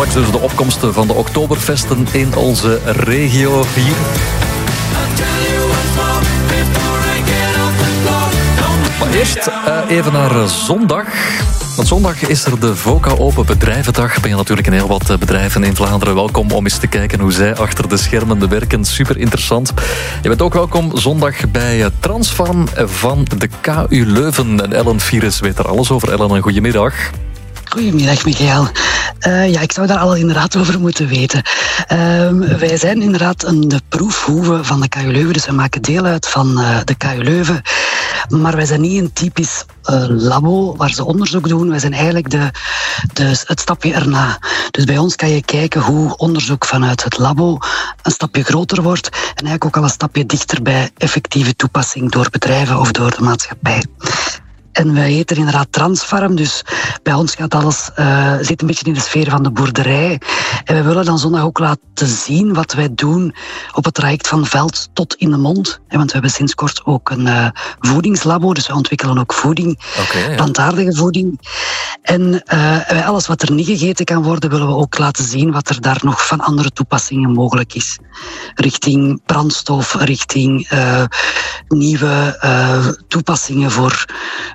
Straks dus de opkomsten van de Oktoberfesten in onze regio hier. Maar eerst even naar zondag. Want zondag is er de VOCA Open Bedrijvendag. Ben je natuurlijk in heel wat bedrijven in Vlaanderen welkom om eens te kijken hoe zij achter de schermen werken. Super interessant. Je bent ook welkom zondag bij Transfarm van de KU Leuven. En Ellen Vieres weet er alles over. Ellen, een goedemiddag. Goedemiddag, Michael. Ik zou daar al inderdaad over moeten weten. Wij zijn inderdaad de proefhoeve van de KU Leuven, dus we maken deel uit van de KU Leuven. Maar wij zijn niet een typisch labo waar ze onderzoek doen. Wij zijn eigenlijk het stapje erna. Dus bij ons kan je kijken hoe onderzoek vanuit het labo een stapje groter wordt en eigenlijk ook al een stapje dichter bij effectieve toepassing door bedrijven of door de maatschappij. En wij heten inderdaad Transfarm, dus bij ons gaat alles, zit een beetje in de sfeer van de boerderij. En we willen dan zondag ook laten zien wat wij doen op het traject van veld tot in de mond. Want we hebben sinds kort ook een voedingslabo, dus we ontwikkelen ook voeding, plantaardige voeding. En alles wat er niet gegeten kan worden, willen we ook laten zien wat er daar nog van andere toepassingen mogelijk is. Richting brandstof, richting nieuwe toepassingen voor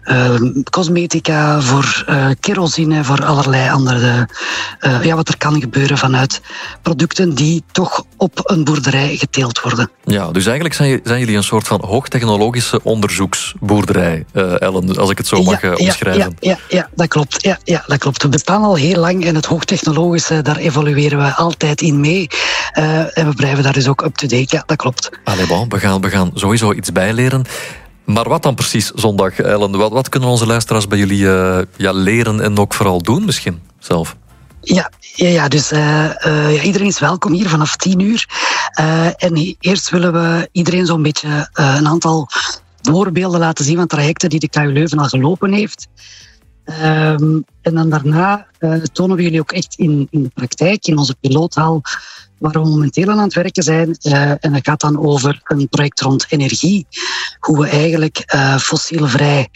cosmetica, voor kerosine, voor allerlei andere... wat er kan gebeuren vanuit producten die toch op een boerderij geteeld worden. Ja, dus eigenlijk zijn jullie een soort van hoogtechnologische onderzoeksboerderij, Ellen, als ik het zo mag omschrijven. Ja, dat klopt. Ja, dat klopt. We bestaan al heel lang en het hoogtechnologische, daar evolueren we altijd in mee. En we blijven daar dus ook up-to-date. Ja, dat klopt. Allee, bon, we gaan sowieso iets bijleren. Maar wat dan precies zondag, Ellen? Wat kunnen onze luisteraars bij jullie leren en ook vooral doen misschien zelf? Dus iedereen is welkom hier vanaf 10:00. En eerst willen we iedereen zo'n beetje een aantal voorbeelden laten zien van trajecten die de KU Leuven al gelopen heeft. En dan daarna tonen we jullie ook echt in de praktijk, in onze piloothal, waar we momenteel aan het werken zijn. En dat gaat dan over een project rond energie. Hoe we eigenlijk fossielvrij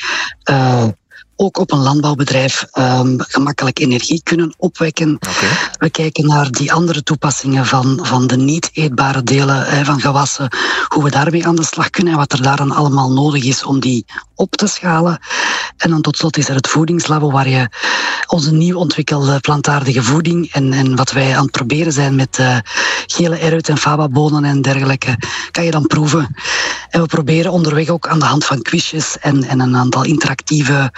ook op een landbouwbedrijf gemakkelijk energie kunnen opwekken. We kijken naar die andere toepassingen van de niet eetbare delen van gewassen. Hoe we daarmee aan de slag kunnen en wat er daar dan allemaal nodig is om die op te schalen. En dan tot slot is er het voedingslabo waar je onze nieuw ontwikkelde plantaardige voeding en wat wij aan het proberen zijn met gele eruit en fababonen en dergelijke, kan je dan proeven. En we proberen onderweg ook aan de hand van quizjes en een aantal interactieve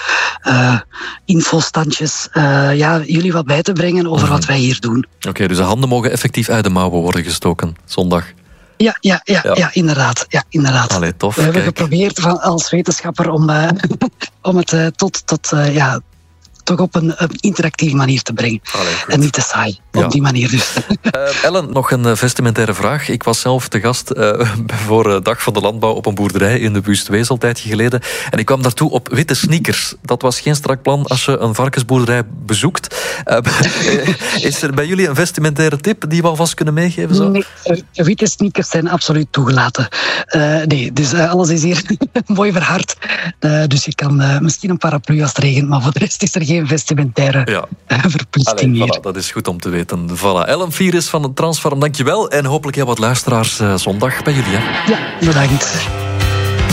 infostandjes jullie wat bij te brengen over wat wij hier doen. Oké, dus de handen mogen effectief uit de mouwen worden gestoken zondag. Ja, inderdaad. Allee, tof. We hebben geprobeerd als wetenschapper om het toch op een interactieve manier te brengen. En niet te saai, op die manier dus. Ellen, nog een vestimentaire vraag. Ik was zelf te gast voor Dag van de Landbouw op een boerderij in de Wustwezel een tijdje geleden. En ik kwam daartoe op witte sneakers. Dat was geen strak plan als je een varkensboerderij bezoekt. Is er bij jullie een vestimentaire tip die we alvast kunnen meegeven? Zo? Nee, witte sneakers zijn absoluut toegelaten. Dus alles is hier mooi verhard. Dus je kan misschien een paraplu als het regent, maar voor de rest is er geen vestimentaire verplichting hier. Voilà, dat is goed om te weten. Voilà. Ellen Vieres van de Transfarm, dankjewel. En hopelijk heel wat luisteraars zondag bij jullie. Hè? Ja, bedankt.